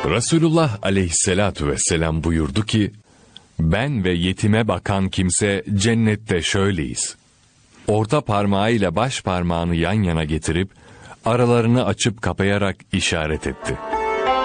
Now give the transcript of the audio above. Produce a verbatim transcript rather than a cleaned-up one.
Resulullah aleyhissalatu vesselam buyurdu ki, ben ve yetime bakan kimse cennette şöyleyiz. Orta parmağıyla baş parmağını yan yana getirip, aralarını açıp kapayarak işaret etti.